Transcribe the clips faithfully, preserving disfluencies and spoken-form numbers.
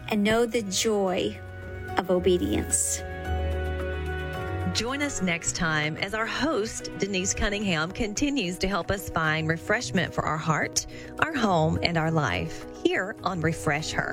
and know the joy of obedience. Join us next time as our host, Denise Cunningham, continues to help us find refreshment for our heart, our home, and our life here on Refresh Her.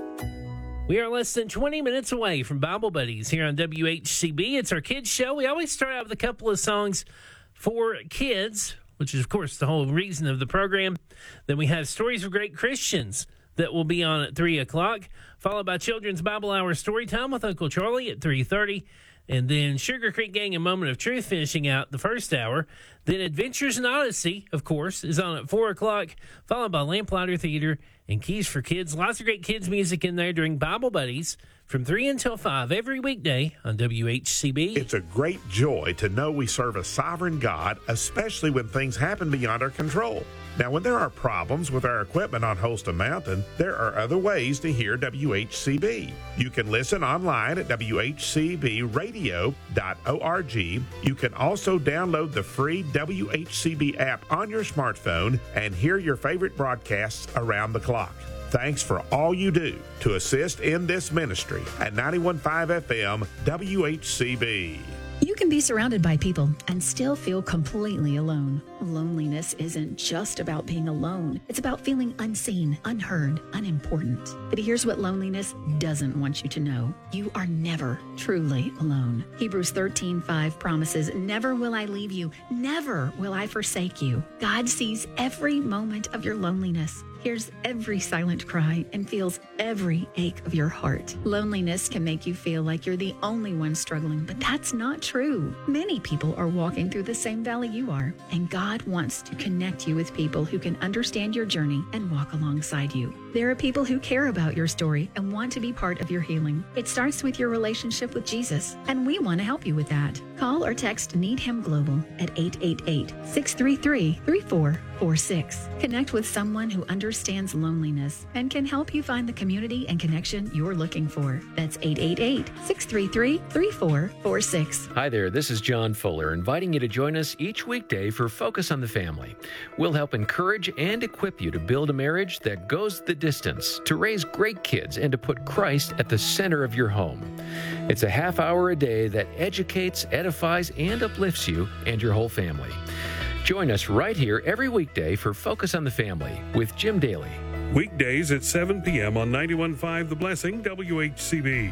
We are less than twenty minutes away from Bible Buddies here on W H C B. It's our kids show. We always start out with a couple of songs for kids, which is, of course, the whole reason of the program. Then we have Stories of Great Christians that will be on at three o'clock, followed by Children's Bible Hour Story Time with Uncle Charlie at three thirty. And then Sugar Creek Gang and Moment of Truth finishing out the first hour. Then Adventures in Odyssey, of course, is on at four o'clock, followed by Lamplighter Theater and Keys for Kids. Lots of great kids music in there during Bible Buddies from three until five every weekday on W H C B. It's a great joy to know we serve a sovereign God, especially when things happen beyond our control. Now, when there are problems with our equipment on Holston Mountain, there are other ways to hear W H C B. You can listen online at W H C B radio dot org. You can also download the free W H C B app on your smartphone and hear your favorite broadcasts around the clock. Thanks for all you do to assist in this ministry at ninety-one point five F M W H C B. You can be surrounded by people and still feel completely alone. Loneliness isn't just about being alone. It's about feeling unseen, unheard, unimportant. But here's what loneliness doesn't want you to know. You are never truly alone. Hebrews thirteen five promises, "Never will I leave you. Never will I forsake you." God sees every moment of your loneliness, hears every silent cry, and feels every ache of your heart. Loneliness can make you feel like you're the only one struggling, but that's not true. Many people are walking through the same valley you are, and God wants to connect you with people who can understand your journey and walk alongside you. There are people who care about your story and want to be part of your healing. It starts with your relationship with Jesus, and we want to help you with that. Call or text Need Him Global at eight eight eight, six three three, three four four six. Connect with someone who understands loneliness and can help you find the community and connection you're looking for. That's eight eight eight, six three three, three four four six. Hi there, this is John Fuller, inviting you to join us each weekday for Focus on the Family. We'll help encourage and equip you to build a marriage that goes the distance, to raise great kids, and to put Christ at the center of your home. It's a half hour a day that educates, edifies, and uplifts you and your whole family. Join us right here every weekday for Focus on the Family with Jim Daly. Weekdays at seven p.m. on ninety-one point five The Blessing, W H C B.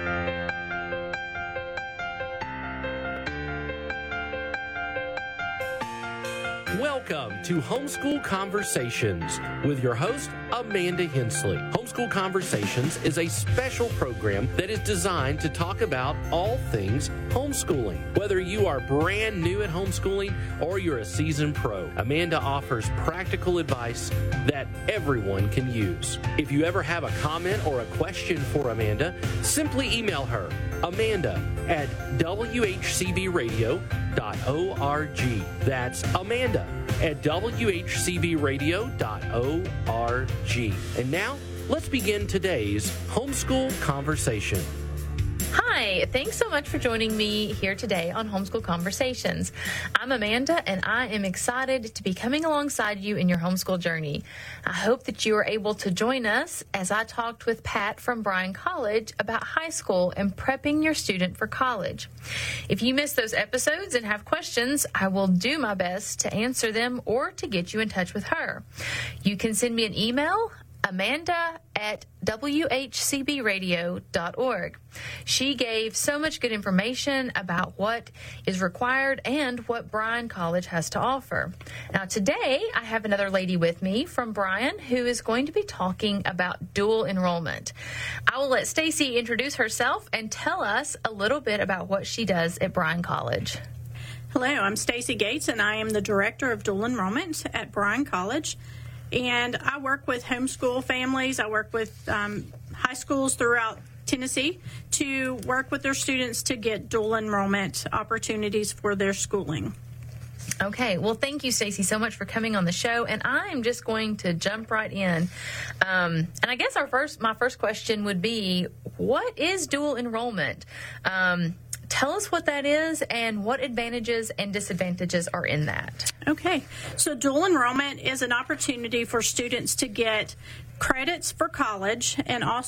Welcome to Homeschool Conversations with your host, Amanda Hensley. Homeschool Conversations is a special program that is designed to talk about all things homeschooling. Whether you are brand new at homeschooling or you're a seasoned pro, Amanda offers practical advice that everyone can use. If you ever have a comment or a question for Amanda, simply email her, Amanda at W H C B radio dot org. That's Amanda at W H C B radio dot org. And now, let's begin today's Homeschool Conversation. Hi, thanks so much for joining me here today on Homeschool Conversations. I'm Amanda, and I am excited to be coming alongside you in your homeschool journey. I hope that you are able to join us as I talked with Pat from Bryan College about high school and prepping your student for college. If you missed those episodes and have questions, I will do my best to answer them or to get you in touch with her. You can send me an email, Amanda at W H C B radio dot org. She gave so much good information about what is required and what Bryan College has to offer. Now today I have another lady with me from Bryan who is going to be talking about dual enrollment. I will let Stacy introduce herself and tell us a little bit about what she does at Bryan College. Hello, I'm Stacy Gates and I am the Director of Dual Enrollment at Bryan College. And I work with homeschool families. I work with um, high schools throughout Tennessee to work with their students to get dual enrollment opportunities for their schooling. Okay, well, thank you, Stacy, so much for coming on the show. And I'm just going to jump right in. Um, and I guess our first, my first question would be, what is dual enrollment? Um, Tell us what that is and what advantages and disadvantages are in that. Okay. So dual enrollment is an opportunity for students to get credits for college and also